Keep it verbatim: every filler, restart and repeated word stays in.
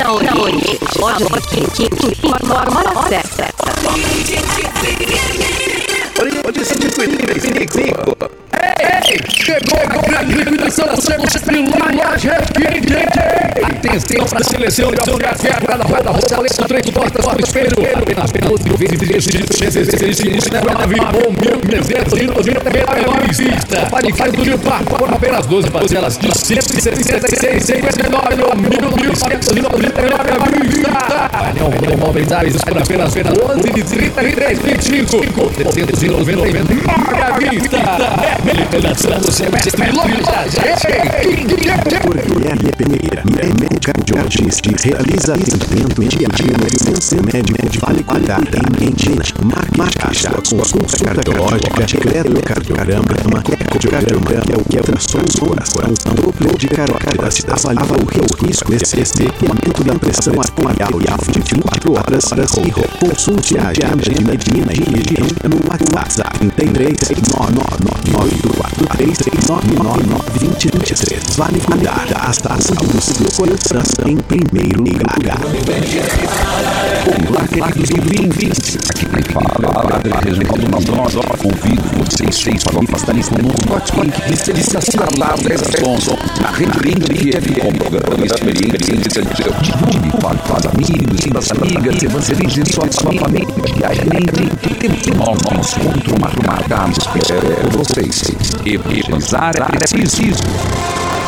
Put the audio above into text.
hoje. Hoje, agora certa. Onde se discute cinco? Ei, chegou a grande liquidação da Semostilão Laje F D J. Atenção para a seleção de café para a roda roda roda três portas para o espelho. Apenas doze vezes de nove mil trezentos e noventa reais. Vale faz do Gilpar por apenas doze parcelas de cento e sessenta e seis, cinquenta e nove mil quinhentos e noventa e nove reais. Anel mobilizários por apenas onze de trinta e três, vinte e cinco, setecentos e noventa e nove à vista. Liquidação do semestre Por Guilherme Pereira, médica de Artistes, realiza atendimento diário de ciência médica de vale qualidade em Engina, marca consulta cardiológica, ecocardiograma, ecocardiograma, que é o que ultrassom do coração, duplo de carótidas, avalia o risco especiamento da pressão arterial e alvo de vinte e quatro horas, e consulte a agenda de medicina e higiene no WhatsApp três nove nove nove quatro três três nove nove nove dois zero dois três. Vale cuidar da saúde do seu coração em primeiro lugar. Olá, queridos ouvintes. Aqui quem fala é o Padre Reginaldo Maldoso. Convido vocês para estar no podcast de Celização Responso na Rede Link F M, programa experiência de divulgue para os amigos e das amigas, evangelize sua família diariamente. Temos nosso encontro marcado. Espero vocês. Evangelizar é preciso.